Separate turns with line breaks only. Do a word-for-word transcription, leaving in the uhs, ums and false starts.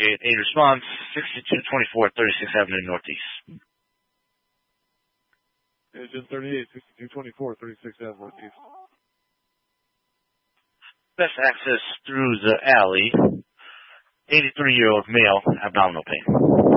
A, a response, sixty-two twenty-four, thirty-sixth Avenue Northeast.
Agent thirty-eight, sixty-two twenty-four, thirty-sixth Avenue Northeast.
Best access through the alley. eighty-three-year-old male, abdominal pain.